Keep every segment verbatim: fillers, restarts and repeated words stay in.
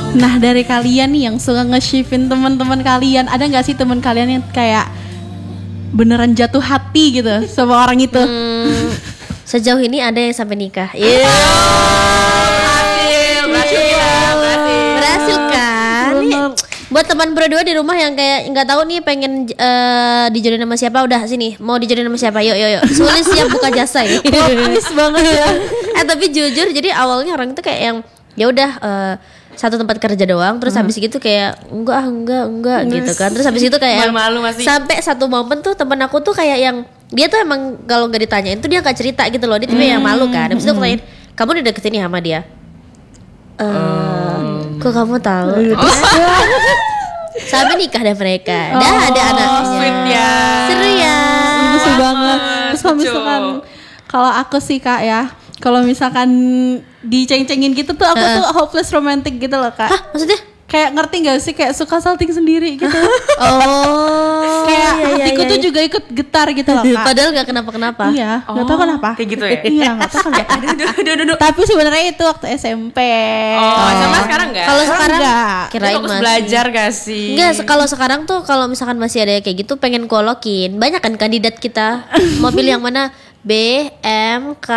Nah dari kalian nih yang suka nge-shipin teman-teman kalian, ada nggak sih teman kalian yang kayak beneran jatuh hati gitu sama orang itu? Hmm, sejauh ini ada yang sampai nikah. Iya. Yeah. Berhasil, berhasil, berhasil. Berhasil kan? Nih, buat teman berdua di rumah yang kayak nggak tahu nih pengen uh, dijodohin sama siapa, udah sini mau dijodohin sama siapa, yuk yuk yuk. Sulis siap buka jasa ya. Optimis banget ya. Eh tapi jujur, jadi awalnya orang itu kayak yang ya udah uh, satu tempat kerja doang, terus hmm. habis gitu kayak enggak ah enggak enggak yes. gitu kan, terus habis itu kayak malu-malu masih. Sampai satu momen tuh temen aku tuh kayak yang dia tuh emang kalau nggak ditanyain tuh dia nggak cerita gitu loh, dia tipe hmm. yang malu kan. Habis itu aku tanyain, kamu udah deketin nih sama dia? Eh, um. kok kamu tahu? Oh. Sampai nikah deh mereka, dah oh, ada anaknya. Sweet ya. Seru ya. Lucu banget. Terus kalau misalkan kalau aku sih Kak ya, kalau misalkan diceng-cengin gitu tuh aku uh. tuh hopeless romantic gitu loh Kak. Hah, maksudnya? Kayak ngerti gak sih, kayak suka salting sendiri gitu. Oh. Kayak iya, hatiku iya, tuh iya. juga ikut getar gitu loh Kak. Padahal gak kenapa-kenapa. Iya, oh, gak tau kenapa. Kayak gitu ya? Iya, gak tau kenapa. aduh, aduh, aduh. Tapi sebenarnya itu waktu S M P. Oh, sama sekarang gak? Kalau sekarang enggak. Kirain fokus masih belajar gak sih? Enggak, kalau sekarang tuh kalau misalkan masih ada kayak gitu pengen kolokin. Banyak kan kandidat kita. Mau pilih yang mana? B, M, K.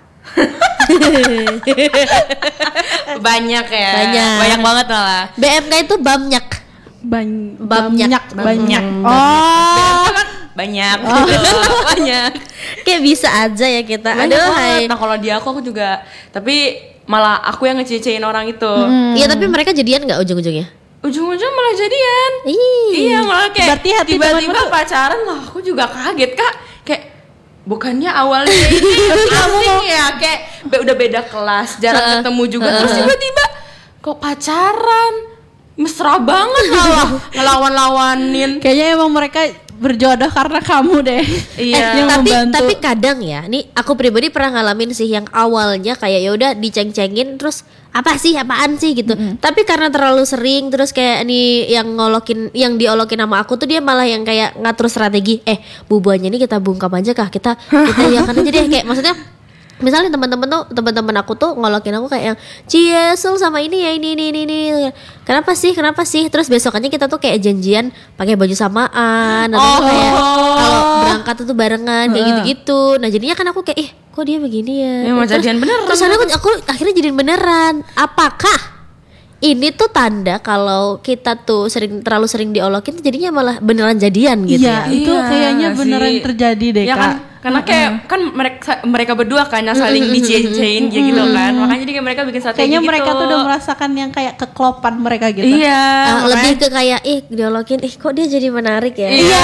Banyak ya. Banyak. Banyak banget malah. B M K itu bamnyak. Ban- Bamnyak. banyak, banyak. Oh, banyak. Oh. Banyak. Kayak bisa aja ya kita. Banyak Aduh, banget. hai. Nah kalau di aku aku juga, tapi malah aku yang ngececein orang itu. Iya, hmm. tapi mereka jadian nggak ujung-ujungnya? Ujung-ujung malah jadian. Ih. Iya, malah kayak Berarti hati tiba-tiba temen-temen pacaran lah. Aku juga kaget Kak. Kayak bukannya awalnya ini asing ya, kayak be- udah beda kelas, jarang Uh, ketemu juga, uh, terus tiba-tiba kok pacaran, mesra banget malah ngelawan-lawanin. Kayaknya emang mereka berjodoh karena kamu deh. Iya. Eh, Yang tapi membantu. tapi kadang ya, nih aku pribadi pernah ngalamin sih yang awalnya kayak ya udah diceng-cengin terus apa sih apaan sih gitu. Mm-hmm. Tapi karena terlalu sering terus kayak nih yang ngolokin yang diolokin sama aku tuh dia malah yang kayak ngatur strategi. Eh, bubuannya ini kita bungkam aja kah? Kita kita ya kan aja deh kayak maksudnya misalnya teman-teman tuh teman-teman aku tuh ngolokin aku kayak yang Ciesel sama ini ya ini ini ini ini kenapa sih kenapa sih terus besokannya kita tuh kayak janjian pakai baju samaan atau Oh. kayak kalau berangkat tuh barengan kayak gitu-gitu. Nah jadinya kan aku kayak ih kok dia begini ya, Ya, mau terus, jadian beneran. terus aku, aku akhirnya jadiin beneran. Apakah ini tuh tanda kalau kita tuh sering terlalu sering diolokin tuh jadinya malah beneran jadian gitu Iya, ya? itu Iya kayaknya sih. beneran terjadi deh Ya Kak. kan, karena kayak kan mereka mereka berdua kan yang saling dicie-ciein gitu kan, makanya jadi kayak mereka bikin strategi Kayaknya gitu. mereka tuh udah merasakan yang kayak keklopan mereka gitu. Iya. Ah, makanya- lebih ke kayak ih diolokin ih kok dia jadi menarik ya. Iya.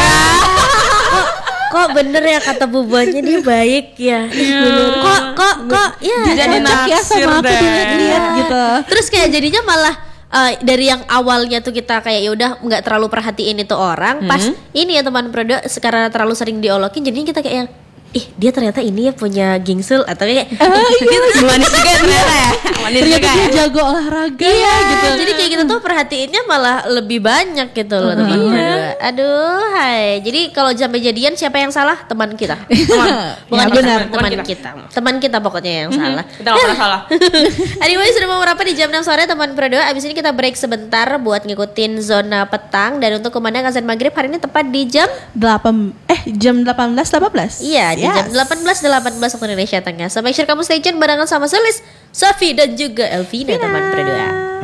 kok, kok bener ya kata bubuannya dia baik ya. Kok kok kok ya Dia jadi cocok ya naksir sama aku deh. dilihat-lihat gitu. Terus kayak jadinya malah uh, dari yang awalnya tuh kita kayak ya udah nggak terlalu perhatiin itu orang, Hmm. pas ini ya teman produk sekarang terlalu sering diolokin jadinya kita kayak yang ih dia ternyata ini ya punya gingsul atau kayak Oh, iya. Manis juga ternyata ya. Manis Ternyata juga dia ya. jago olahraga iya ya gitu. jadi kayak gitu tuh perhatiinnya malah lebih banyak gitu loh teman Iya. berdua. Aduh hai jadi kalau sampai jadian siapa yang salah teman kita Teman. bukan Ya, kita, benar. teman Bukan kita teman kita pokoknya yang salah. Kita gak pernah salah. Anyway sudah mau berapa di jam enam sore teman berdua. Abis ini kita break sebentar buat ngikutin zona petang. Dan untuk kumandang azan maghrib hari ini tepat di jam delapan eh jam delapan belas delapan belas. iya di jam delapan belas delapan belas waktu Indonesia Tengah. So make sure kamu stay tune barengan sama Sulis, Safi dan juga Elvina teman berdua.